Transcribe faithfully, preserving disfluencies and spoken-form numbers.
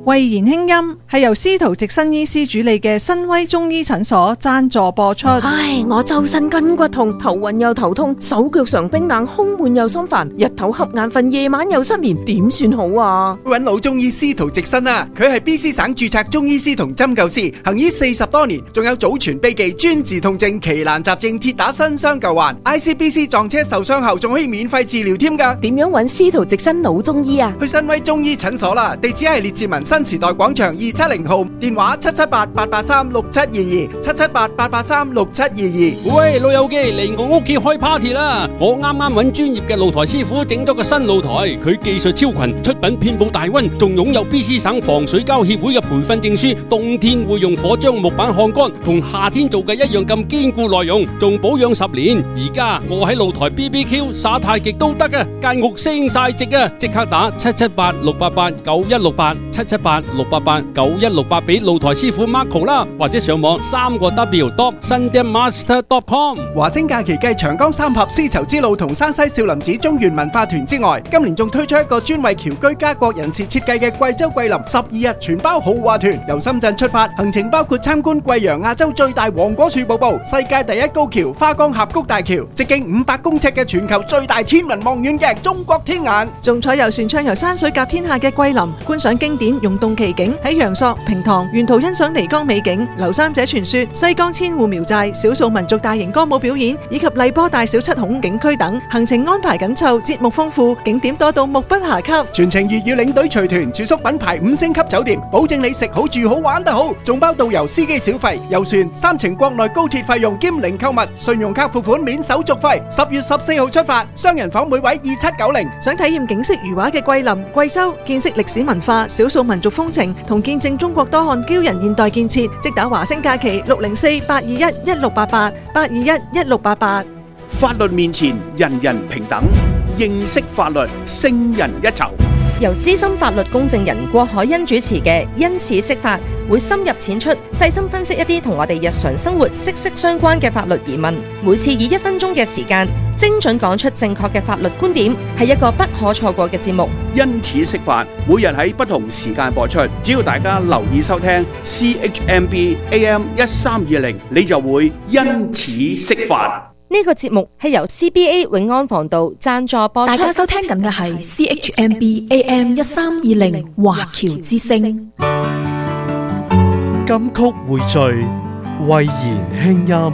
慧言輕音係由司徒直新醫師主理嘅新威中醫診所贊助播出。 唉，我周身筋骨痛，頭暈又頭痛，手腳常冰冷，胸悶又心煩，日頭瞌眼瞓，夜晚又失眠，點算好啊？ 揾老中醫司徒直新啊，佢係 B C 省註冊中醫師同針灸師，行醫四十多年，仲有祖傳秘技專治痛症、奇難雜症，鐵打新傷舊患。I C B C 撞車受傷後仲可以免費治療添㗎。 點樣揾司徒直新老中醫啊？ 去新威中醫診所啦，地址係列治文新時代廣場二七零號，電話七七八八八三六七二二，七七八八八三六七二二。 喂，老友記，嚟我屋企開 party 啦！我啱啱揾專業嘅露台師傅整咗個新露台，佢技術超群，出品遍佈大溫，仲擁有 B C 省防水膠協會嘅培訓證書。冬天會用火將木板烘乾，同夏天做嘅一樣咁堅固耐用，仲保養十年。而家我喺露台 B B Q 耍太極都得啊！間屋升晒值啊！即刻打七七八六八八九一六八七七八六八八九一六八俾露台師傅 Marco 啦，或者上網三個 W dot sundaemaster dot com。 華星假期繼長江三峽絲綢之路同山西少林寺中原文化團之外，今年仲推出一個專為僑居家國人士設計嘅貴州桂林十二日全包豪華團，由深圳出發，行程包括參觀貴陽亞洲最大黃果樹瀑布、世界第一高橋花崗峽谷大橋、直徑五百公尺嘅全球最大天文望遠鏡中國天眼， 仲坐遊船暢遊山水甲天下嘅桂林，觀賞經典溶洞奇景，喺陽朔、平塘沿途欣賞漓江美景、劉三姐傳說、西江千戶苗寨、少數民族大型歌舞表演，以及荔波大小七孔景區等，行程安排緊湊，節目豐富，景點多到目不暇給。 全程粵語領隊隨團，住宿品牌五星級酒店，保證你食好住好玩得好，仲包導遊司機小費、遊船、三程國內高鐵費用兼零購物，信用卡付款免手續費。十月十四號出發，雙人房每位二七九零。 想體驗景色如畫嘅桂林、貴州，見識歷史文化、少數民族風情，同見證中國多項驕人現代建設，即打華星假期六零四八二一一六八八八二一一六八八。 法律面前人人平等，認識法律勝人一籌。 由資深法律公證人郭海欣主持嘅《因此釋法》，會深入淺出，細心分析一啲同我哋日常生活息息相關嘅法律疑問。每次以一分鐘嘅時間，精準講出正確嘅法律觀點，係一個不可錯過嘅節目。 因此釋法，每日喺不同時間播出，只要大家留意收聽 C H M B A M 一三二零，你就會因此釋法。 呢個節目係由 C B A 永安防道贊助播出。 大家收聽緊嘅係 C H M B A M 一三二零華僑之聲。 金曲匯聚，慧言輕音。